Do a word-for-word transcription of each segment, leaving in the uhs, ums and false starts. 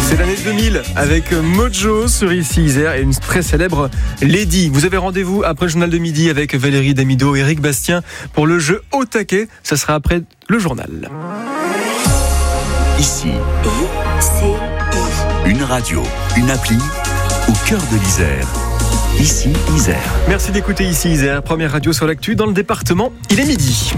C'est l'année deux mille avec Mojo sur Ici Isère et une très célèbre Lady. Vous avez rendez-vous après le journal de midi avec Valérie Damido et Eric Bastien pour le jeu Au Taquet. Ça sera après le journal. Ici, I C I. Une radio, une appli au cœur de l'Isère. Ici Isère. Merci d'écouter Ici Isère, première radio sur l'actu dans le département. Il est midi.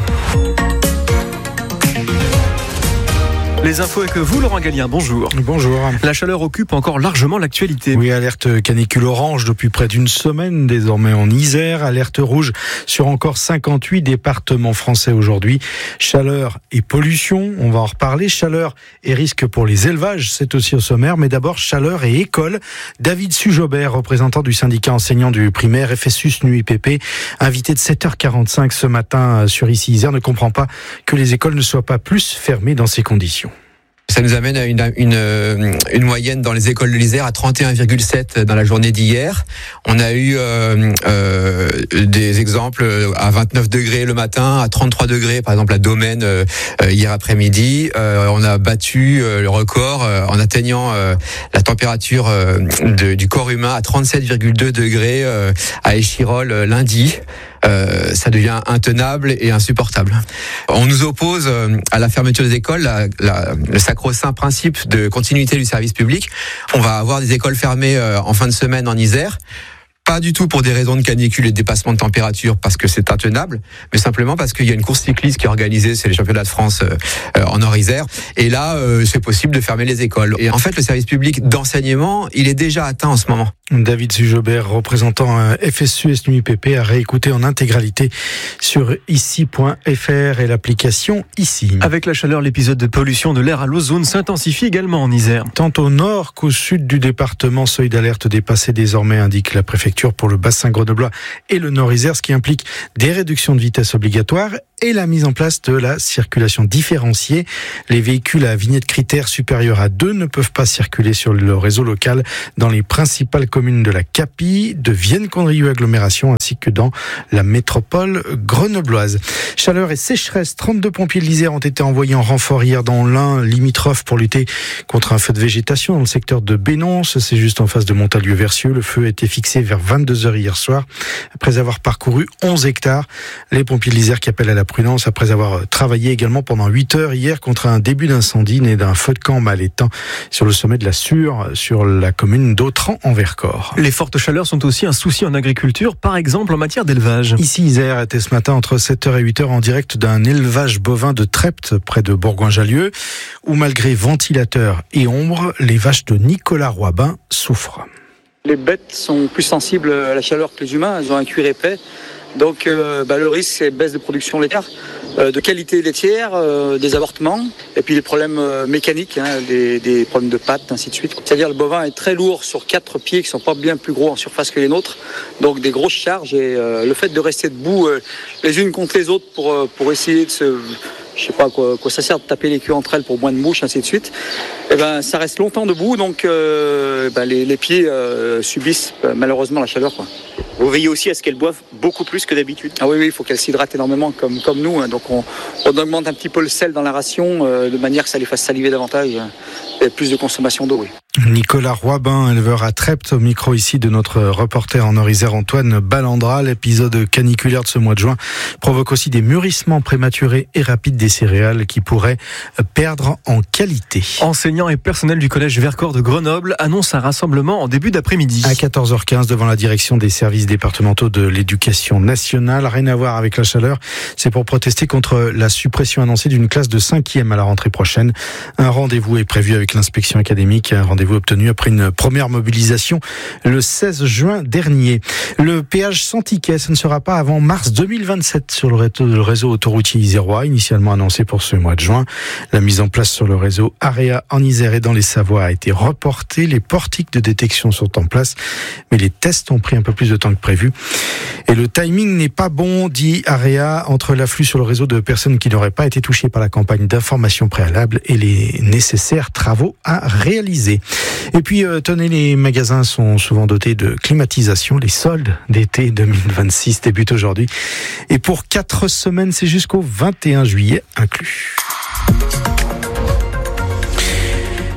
Les infos avec vous, Laurent Gallien, bonjour. Bonjour. La chaleur occupe encore largement l'actualité. Oui, alerte canicule orange depuis près d'une semaine, désormais en Isère. Alerte rouge sur encore cinquante-huit départements français aujourd'hui. Chaleur et pollution, on va en reparler. Chaleur et risque pour les élevages, c'est aussi au sommaire. Mais d'abord, chaleur et école. David Sujobert, représentant du syndicat enseignant du primaire F S U S N U I P P, invité de sept heures quarante-cinq ce matin sur Ici Isère, ne comprend pas que les écoles ne soient pas plus fermées dans ces conditions. Ça nous amène à une, une, une moyenne dans les écoles de l'Isère à trente et un virgule sept dans la journée d'hier. On a eu euh, euh, des exemples à vingt-neuf degrés le matin, à trente-trois degrés par exemple à Domaine euh, hier après-midi. Euh, on a battu euh, le record euh, en atteignant euh, la température euh, de, du corps humain à trente-sept virgule deux degrés euh, à Échirolles euh, lundi. Euh, ça devient intenable et insupportable. On nous oppose euh, à la fermeture des écoles la, la, le sacro-saint principe de continuité du service public. On va avoir des écoles fermées euh, en fin de semaine en Isère. Pas du tout pour des raisons de canicule et de dépassement de température parce que c'est intenable, mais simplement parce qu'il y a une course cycliste qui est organisée, c'est les championnats de France euh, en Nord-Isère. Et là, euh, c'est possible de fermer les écoles. Et en fait, le service public d'enseignement, il est déjà atteint en ce moment. David Sujobert, représentant F S U S N U I P P, a réécouté en intégralité sur ici point f r et l'application Ici. Avec la chaleur, l'épisode de pollution de l'air à l'ozone s'intensifie également en Isère. Tant au nord qu'au sud du département, seuil d'alerte dépassé désormais, indique la préfecture pour le bassin grenoblois et le Nord-Isère, ce qui implique des réductions de vitesse obligatoires et la mise en place de la circulation différenciée. Les véhicules à vignette critère supérieure à deux ne peuvent pas circuler sur le réseau local dans les principales communes de la Capie, de Vienne-Condrieu agglomération ainsi que dans la métropole grenobloise. Chaleur et sécheresse, trente-deux pompiers de l'Isère ont été envoyés en renfort hier dans l'Ain limitrophe pour lutter contre un feu de végétation dans le secteur de Bénonce. C'est juste en face de Montalieu-Versieux. Le feu a été fixé vers vingt-deux heures hier soir après avoir parcouru onze hectares. Les pompiers de l'Isère qui appellent à la prudence après avoir travaillé également pendant huit heures hier contre un début d'incendie né d'un feu de camp mal éteint sur le sommet de la Sûre, sur la commune d'Autran en Vercors. Les fortes chaleurs sont aussi un souci en agriculture, par exemple en matière d'élevage. Ici, Isère était ce matin entre sept heures et huit heures en direct d'un élevage bovin de Trepte près de Bourgoin-Jallieu où malgré ventilateurs et ombre, les vaches de Nicolas Roibin souffrent. Les bêtes sont plus sensibles à la chaleur que les humains, elles ont un cuir épais. Donc euh, bah, le risque, c'est baisse de production laitière, euh, de qualité laitière, euh, des avortements, et puis des problèmes euh, mécaniques, hein, des, des problèmes de pattes, ainsi de suite. C'est-à-dire le bovin est très lourd sur quatre pieds qui sont pas bien plus gros en surface que les nôtres, donc des grosses charges, et euh, le fait de rester debout euh, les unes contre les autres pour, euh, pour essayer de se... Je sais pas à quoi, quoi ça sert de taper les queues entre elles pour moins de mouches, ainsi de suite. Et ben, ça reste longtemps debout, donc euh, ben, les, les pieds euh, subissent euh, malheureusement la chaleur, quoi. Vous veillez aussi à ce qu'elles boivent beaucoup plus que d'habitude. Ah oui, oui, il faut qu'elles s'hydratent énormément comme, comme nous. Hein. Donc on, on augmente un petit peu le sel dans la ration euh, de manière que ça les fasse saliver davantage hein, et plus de consommation d'eau, oui. Nicolas Roibin, éleveur à Trepte, au micro ici de notre reporter en Nord-Isère Antoine Ballandra. L'épisode caniculaire de ce mois de juin provoque aussi des mûrissements prématurés et rapides des céréales qui pourraient perdre en qualité. Enseignants et personnel du collège Vercors de Grenoble annoncent un rassemblement en début d'après-midi. À quatorze heures quinze devant la direction des services départementaux de l'éducation nationale. Rien à voir avec la chaleur. C'est pour protester contre la suppression annoncée d'une classe de cinquième à la rentrée prochaine. Un rendez-vous est prévu avec l'inspection académique. Un rendez-vous obtenu après une première mobilisation le seize juin dernier. Le péage sans ticket, ce ne sera pas avant mars deux mille vingt-sept sur le réseau autoroutier isérois, initialement annoncé pour ce mois de juin. La mise en place sur le réseau Area en Isère et dans les Savoies a été reportée. Les portiques de détection sont en place, mais les tests ont pris un peu plus de temps que prévu. Et le timing n'est pas bon, dit Area, entre l'afflux sur le réseau de personnes qui n'auraient pas été touchées par la campagne d'information préalable et les nécessaires travaux à réaliser. Et puis, euh, tenez, les magasins sont souvent dotés de climatisation. Les soldes d'été deux mille vingt-six débutent aujourd'hui. Et pour quatre semaines, c'est jusqu'au vingt et un juillet inclus. Euh,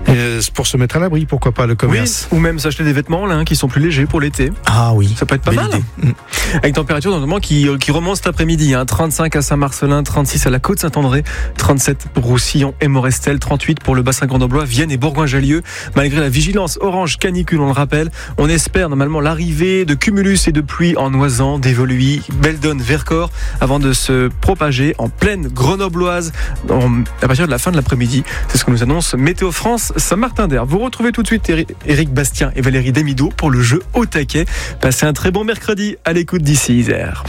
pour se mettre à l'abri, pourquoi pas le commerce. Oui, ou même s'acheter des vêtements là, hein, qui sont plus légers pour l'été. Ah oui, ça peut être pas belle mal. idée. Hein. Avec température normalement qui, qui remonte cet après-midi. Hein. trente-cinq à Saint-Marcelin, trente-six à la Côte-Saint-André, trente-sept pour Roussillon et Morestel, trente-huit pour le bassin grenoblois, Vienne et Bourgoin-Jallieu. Malgré la vigilance orange canicule, on le rappelle, on espère normalement l'arrivée de cumulus et de pluie en Noisan, d'Évoluy, Beldon, Vercors, avant de se propager en plaine grenobloise en, à partir de la fin de l'après-midi. C'est ce que nous annonce Météo France Saint-Martin-d'Air. Vous retrouvez tout de suite Éric Bastien et Valérie Damido pour le jeu au taquet. Passez un très bon mercredi à l'écoute d'ici Isère.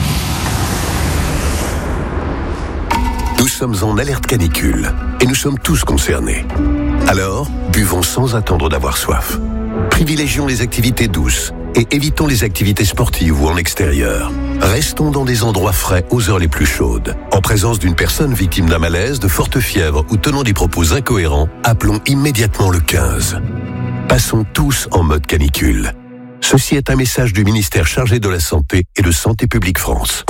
Nous sommes en alerte canicule et nous sommes tous concernés. Alors, buvons sans attendre d'avoir soif. Privilégions les activités douces et évitons les activités sportives ou en extérieur. Restons dans des endroits frais aux heures les plus chaudes. En présence d'une personne victime d'un malaise, de forte fièvre ou tenant des propos incohérents, appelons immédiatement le quinze. Passons tous en mode canicule. Ceci est un message du ministère chargé de la Santé et de Santé publique France.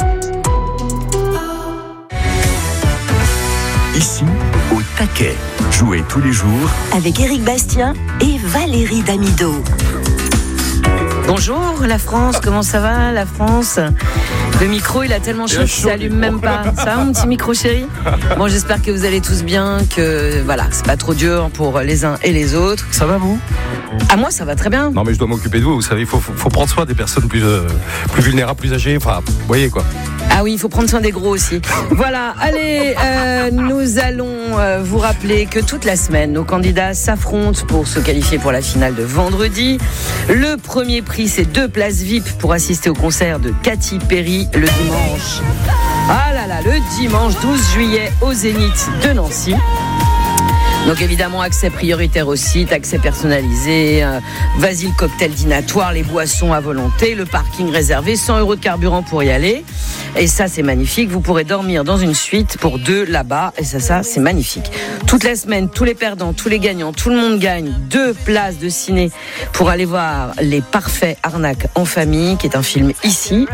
Ici, au taquet. Jouez tous les jours avec Éric Bastien et Valérie Damido. Bonjour la France, comment ça va la France? Le micro il a tellement chaud qu'il s'allume même pas. Ça va mon petit micro chéri? Bon, j'espère que vous allez tous bien, que voilà, c'est pas trop dur pour les uns et les autres. Ça va vous? À moi ça va très bien. Non mais je dois m'occuper de vous, vous savez, il faut, faut, faut prendre soin des personnes plus, euh, plus vulnérables, plus âgées, enfin, vous voyez quoi. Ah oui, il faut prendre soin des gros aussi. Voilà, allez, euh, nous allons euh, vous rappeler que toute la semaine, nos candidats s'affrontent pour se qualifier pour la finale de vendredi. Le premier prix, c'est deux places V I P pour assister au concert de Katy Perry le dimanche. Ah là là, le dimanche douze juillet au Zénith de Nancy. Donc évidemment, accès prioritaire au site, accès personnalisé, euh, vas-y le cocktail dînatoire, les boissons à volonté, le parking réservé, cent euros de carburant pour y aller. Et ça, c'est magnifique. Vous pourrez dormir dans une suite pour deux là-bas. Et ça, ça, c'est magnifique. Toute la semaine, tous les perdants, tous les gagnants, tout le monde gagne deux places de ciné pour aller voir Les Parfaits Arnaques en famille, qui est un film ici.